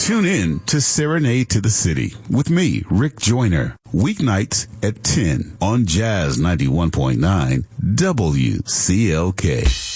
Tune in to Serenade to the City with me, Rick Joyner, weeknights at 10 on Jazz 91.9 WCLK.